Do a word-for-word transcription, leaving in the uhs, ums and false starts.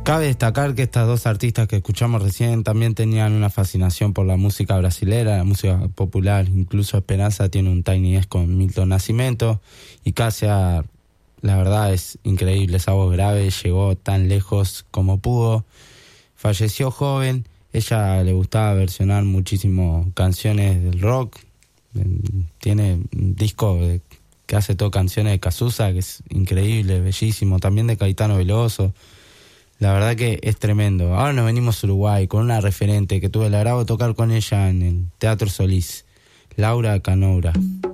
Cabe destacar que estas dos artistas que escuchamos recién también tenían una fascinación por la música brasilera, la música popular. Incluso Esperanza tiene un Tiny Desk con Milton Nascimento, y Cássia, la verdad es increíble, esa voz grave, llegó tan lejos como pudo. Falleció joven, ella le gustaba versionar muchísimo canciones del rock, tiene un disco de, que hace todo canciones de Cazuza, que es increíble, bellísimo, también de Caetano Veloso. La verdad que es tremendo. Ahora nos venimos a Uruguay con una referente que tuve el agrado de tocar con ella en el Teatro Solís, Laura Canoura.